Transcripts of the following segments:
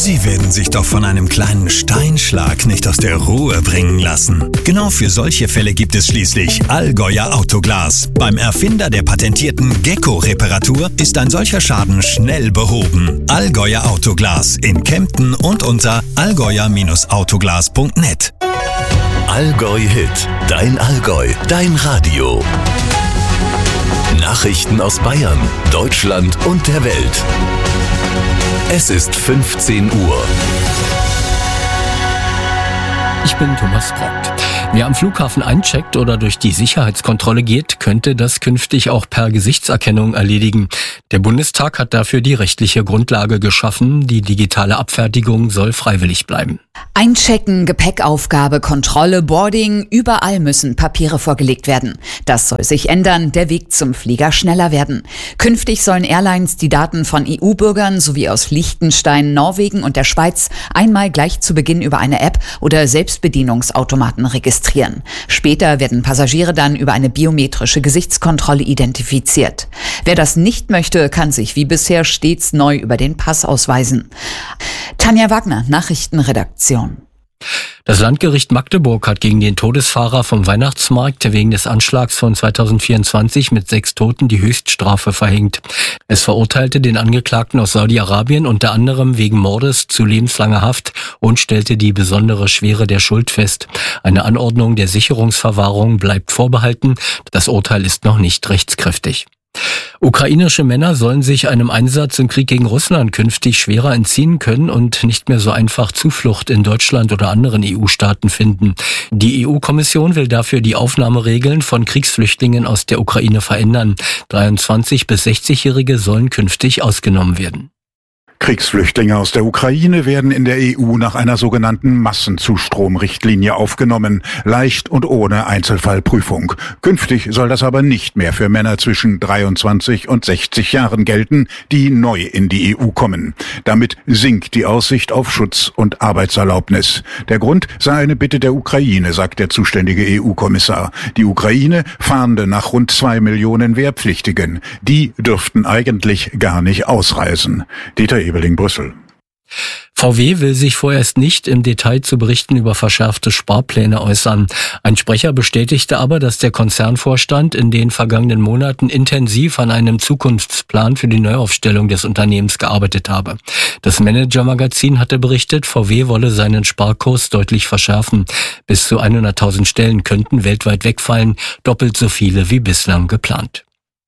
Sie werden sich doch von einem kleinen Steinschlag nicht aus der Ruhe bringen lassen. Genau für solche Fälle gibt es schließlich Allgäuer Autoglas. Beim Erfinder der patentierten Gecko-Reparatur ist ein solcher Schaden schnell behoben. Allgäuer Autoglas in Kempten und unter allgäuer-autoglas.net. Allgäu Hit, dein Allgäu, dein Radio. Nachrichten aus Bayern, Deutschland und der Welt. Es ist 15 Uhr. Ich bin Thomas Brockt. Wer am Flughafen eincheckt oder durch die Sicherheitskontrolle geht, könnte das künftig auch per Gesichtserkennung erledigen. Der Bundestag hat dafür die rechtliche Grundlage geschaffen. Die digitale Abfertigung soll freiwillig bleiben. Einchecken, Gepäckaufgabe, Kontrolle, Boarding, überall müssen Papiere vorgelegt werden. Das soll sich ändern, der Weg zum Flieger schneller werden. Künftig sollen Airlines die Daten von EU-Bürgern sowie aus Liechtenstein, Norwegen und der Schweiz einmal gleich zu Beginn über eine App oder Selbstbedienungsautomaten registrieren. Später werden Passagiere dann über eine biometrische Gesichtskontrolle identifiziert. Wer das nicht möchte, kann sich wie bisher stets neu über den Pass ausweisen. Tanja Wagner, Nachrichtenredaktion. Das Landgericht Magdeburg hat gegen den Todesfahrer vom Weihnachtsmarkt wegen des Anschlags von 2024 mit 6 Toten die Höchststrafe verhängt. Es verurteilte den Angeklagten aus Saudi-Arabien unter anderem wegen Mordes zu lebenslanger Haft und stellte die besondere Schwere der Schuld fest. Eine Anordnung der Sicherungsverwahrung bleibt vorbehalten. Das Urteil ist noch nicht rechtskräftig. Ukrainische Männer sollen sich einem Einsatz im Krieg gegen Russland künftig schwerer entziehen können und nicht mehr so einfach Zuflucht in Deutschland oder anderen EU-Staaten finden. Die EU-Kommission will dafür die Aufnahmeregeln von Kriegsflüchtlingen aus der Ukraine verändern. 23- bis 60-Jährige sollen künftig ausgenommen werden. Kriegsflüchtlinge aus der Ukraine werden in der EU nach einer sogenannten Massenzustromrichtlinie aufgenommen, leicht und ohne Einzelfallprüfung. Künftig soll das aber nicht mehr für Männer zwischen 23 und 60 Jahren gelten, die neu in die EU kommen. Damit sinkt die Aussicht auf Schutz und Arbeitserlaubnis. Der Grund sei eine Bitte der Ukraine, sagt der zuständige EU-Kommissar. Die Ukraine fahnde nach rund 2 Millionen Wehrpflichtigen. Die dürften eigentlich gar nicht ausreisen. Dieter Ebeling, Brüssel. VW will sich vorerst nicht im Detail zu Berichten über verschärfte Sparpläne äußern. Ein Sprecher bestätigte aber, dass der Konzernvorstand in den vergangenen Monaten intensiv an einem Zukunftsplan für die Neuaufstellung des Unternehmens gearbeitet habe. Das Manager-Magazin hatte berichtet, VW wolle seinen Sparkurs deutlich verschärfen. Bis zu 100.000 Stellen könnten weltweit wegfallen, doppelt so viele wie bislang geplant.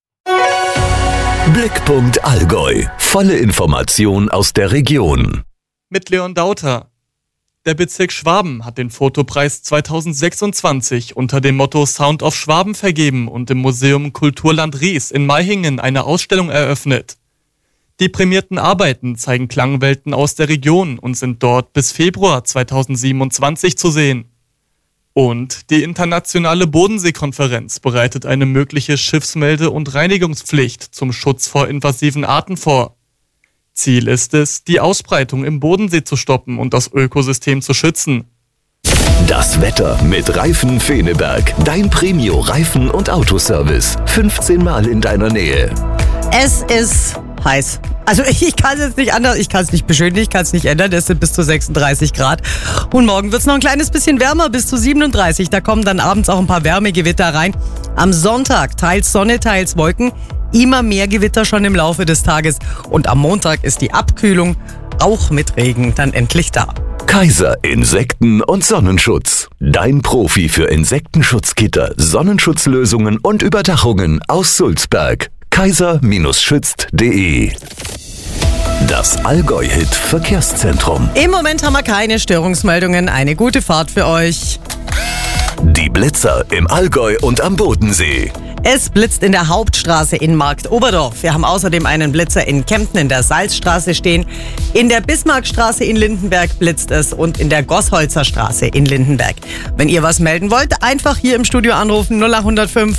Blickpunkt Allgäu. Volle Information aus der Region. Mit Leon Dauter. Der Bezirk Schwaben hat den Fotopreis 2026 unter dem Motto Sound of Schwaben vergeben und im Museum Kulturland Ries in Maihingen eine Ausstellung eröffnet. Die prämierten Arbeiten zeigen Klangwelten aus der Region und sind dort bis Februar 2027 zu sehen. Und die internationale Bodenseekonferenz bereitet eine mögliche Schiffsmelde- und Reinigungspflicht zum Schutz vor invasiven Arten vor. Ziel ist es, die Ausbreitung im Bodensee zu stoppen und das Ökosystem zu schützen. Das Wetter mit Reifen Feneberg. Dein Premio-Reifen- und Autoservice. 15 Mal in deiner Nähe. Es ist heiß. Also ich kann es jetzt nicht anders, ich kann es nicht beschönigen, ich kann es nicht ändern. Es sind bis zu 36 Grad. Und morgen wird es noch ein kleines bisschen wärmer, bis zu 37. Da kommen dann abends auch ein paar Wärmegewitter rein. Am Sonntag teils Sonne, teils Wolken. Immer mehr Gewitter schon im Laufe des Tages. Und am Montag ist die Abkühlung auch mit Regen dann endlich da. Kaiser Insekten- und Sonnenschutz. Dein Profi für Insektenschutzgitter, Sonnenschutzlösungen und Überdachungen aus Sulzberg. kaiser-schützt.de. Das Allgäu-Hit Verkehrszentrum. Im Moment haben wir keine Störungsmeldungen. Eine gute Fahrt für euch. Die Blitzer im Allgäu und am Bodensee. Es blitzt in der Hauptstraße in Marktoberdorf. Wir haben außerdem einen Blitzer in Kempten in der Salzstraße stehen. In der Bismarckstraße in Lindenberg blitzt es und in der Gossholzer Straße in Lindenberg. Wenn ihr was melden wollt, einfach hier im Studio anrufen 0805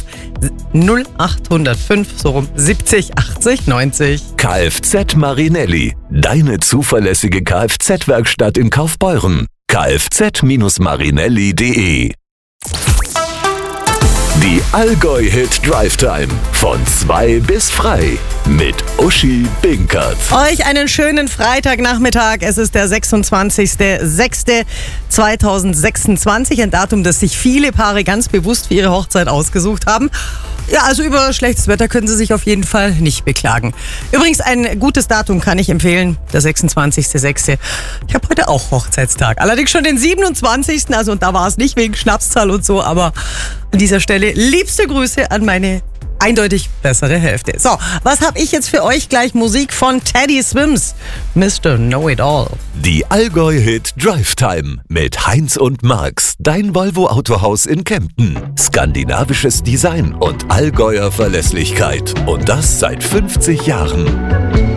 70 80 90. Kfz Marinelli. Deine zuverlässige Kfz-Werkstatt in Kaufbeuren. kfz-marinelli.de. Die Allgäu-Hit Drive Time. Von 2 bis frei. Mit Uschi Binkert. Euch einen schönen Freitagnachmittag. Es ist der 26.06.2026. Ein Datum, das sich viele Paare ganz bewusst für ihre Hochzeit ausgesucht haben. Ja, also über schlechtes Wetter können sie sich auf jeden Fall nicht beklagen. Übrigens, ein gutes Datum kann ich empfehlen. Der 26.06. Ich habe heute auch Hochzeitstag. Allerdings schon den 27. Also und da war es nicht wegen Schnapszahl und so. Aber an dieser Stelle liebste Grüße an meine eindeutig bessere Hälfte. So, was habe ich jetzt für euch? Gleich Musik von Teddy Swims. Mr. Know-It-All. Die Allgäu-Hit Drive Time mit Heinz und Marx. Dein Volvo Autohaus in Kempten. Skandinavisches Design und Allgäuer Verlässlichkeit. Und das seit 50 Jahren.